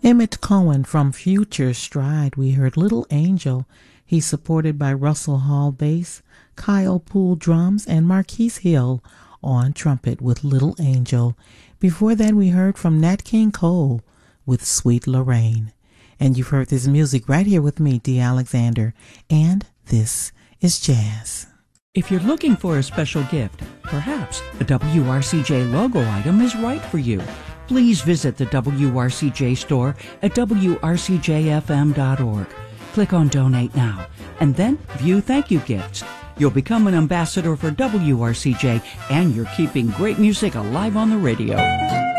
Emmett Cohen from Future Stride. We heard Little Angel. He's supported by Russell Hall bass, Kyle Poole drums, and Marquise Hill on trumpet with Little Angel. Before that, we heard from Nat King Cole with Sweet Lorraine. And you've heard this music right here with me, Dee Alexander. And this is Jazz. If you're looking for a special gift, perhaps a WRCJ logo item is right for you. Please visit the WRCJ store at WRCJFM.org. Click on Donate Now, and then view thank you gifts. You'll become an ambassador for WRCJ, and you're keeping great music alive on the radio.